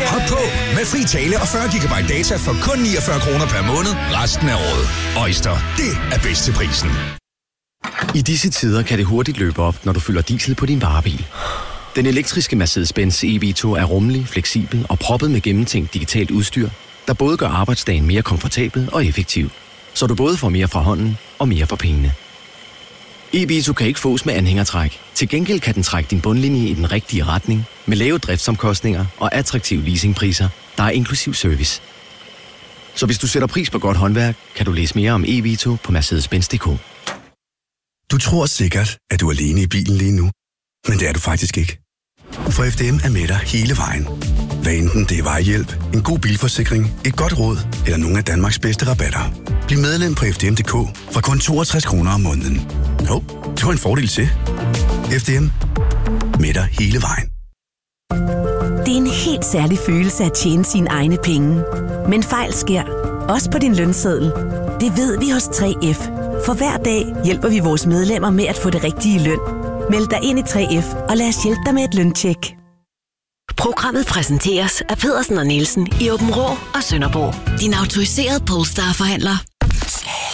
Hop på med fri tale og 40 GB data for kun 49 kroner per måned resten af året. Øjster, det er bedst til prisen. I disse tider kan det hurtigt løbe op, når du fylder diesel på din varebil. Den elektriske Mercedes-Benz e-Vito er rummelig, fleksibel og proppet med gennemtænkt digitalt udstyr, der både gør arbejdsdagen mere komfortabel og effektiv, så du både får mere fra hånden og mere for pengene. e-Vito kan ikke fås med anhængertræk. Til gengæld kan den trække din bundlinje i den rigtige retning, med lave driftsomkostninger og attraktive leasingpriser, der er inklusiv service. Så hvis du sætter pris på godt håndværk, kan du læse mere om e-Vito på Mercedes-Benz.dk. Du tror sikkert, at du er alene i bilen lige nu, men det er du faktisk ikke. For FDM er med dig hele vejen. Hvad enten det er vejhjælp, en god bilforsikring, et godt råd eller nogle af Danmarks bedste rabatter. Bliv medlem på FDM.dk fra kun 62 kroner om måneden. Jo, det var en fordel til. FDM med dig hele vejen. Det er en helt særlig følelse at tjene sine egne penge. Men fejl sker, også på din lønseddel. Det ved vi hos 3F. For hver dag hjælper vi vores medlemmer med at få det rigtige løn. Meld dig ind i 3F og lad os hjælpe dig med et løntjek. Programmet præsenteres af Pedersen og Nielsen i Aabenraa og Sønderborg. Din autoriserede Polestar-forhandler.